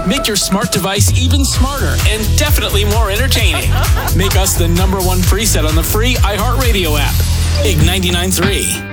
Make your smart device even smarter and definitely more entertaining. Make us the #1 preset on the free iHeartRadio app. Big 99.3.